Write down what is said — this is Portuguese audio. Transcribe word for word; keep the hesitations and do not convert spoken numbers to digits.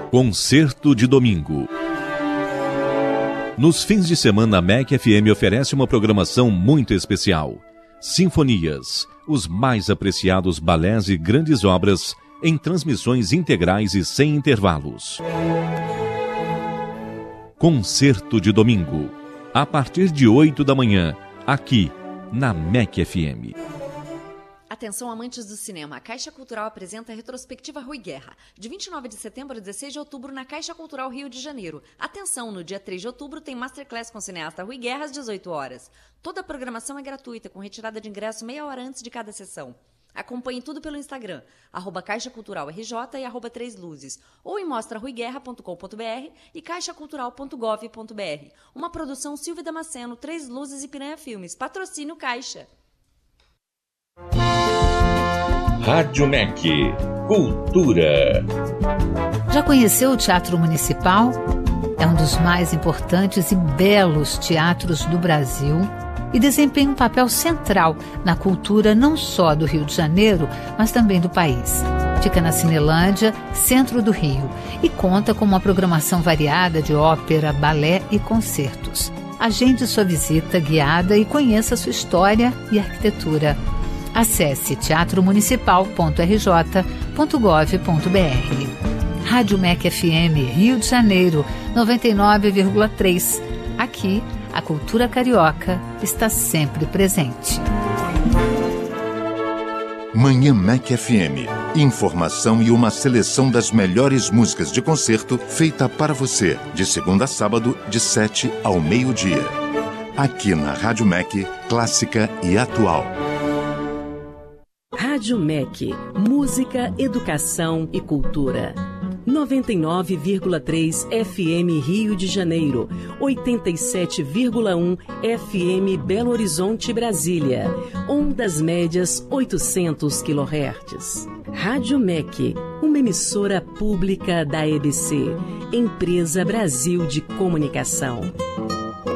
Concerto de domingo. Nos fins de semana, a M E C F M oferece uma programação muito especial. Sinfonias, os mais apreciados balés e grandes obras em transmissões integrais e sem intervalos. Concerto de domingo, a partir de oito da manhã, aqui na M E C F M. Atenção, amantes do cinema. A Caixa Cultural apresenta a retrospectiva Rui Guerra, de vinte e nove de setembro a dezesseis de outubro, na Caixa Cultural Rio de Janeiro. Atenção, no dia três de outubro tem Masterclass com o cineasta Rui Guerra às dezoito horas. Toda a programação é gratuita, com retirada de ingresso meia hora antes de cada sessão. Acompanhe tudo pelo Instagram, arroba Caixa Cultural R J e arroba Três Luzes, ou em mostra rui guerra ponto com ponto b r e caixa cultural ponto gov ponto b r. Uma produção Silvia Damasceno, Três Luzes e Piranha Filmes. Patrocínio Caixa. Rádio M E C, Cultura. Já conheceu o Teatro Municipal? É um dos mais importantes e belos teatros do Brasil e desempenha um papel central na cultura não só do Rio de Janeiro, mas também do país. Fica na Cinelândia, centro do Rio, e conta com uma programação variada de ópera, balé e concertos. Agende sua visita guiada e conheça sua história e arquitetura. Acesse teatro municipal ponto r j ponto gov ponto b r. Rádio M E C F M Rio de Janeiro, noventa e nove vírgula três. Aqui, a cultura carioca está sempre presente. Manhã M E C F M. Informação e uma seleção das melhores músicas de concerto feita para você, de segunda a sábado, de sete ao meio-dia. Aqui na Rádio M E C, clássica e atual. Rádio M E C, música, educação e cultura. noventa e nove vírgula três F M Rio de Janeiro, oitenta e sete vírgula um F M Belo Horizonte, Brasília. Ondas médias oitocentos quilohertz. Rádio M E C, uma emissora pública da E B C, Empresa Brasil de Comunicação.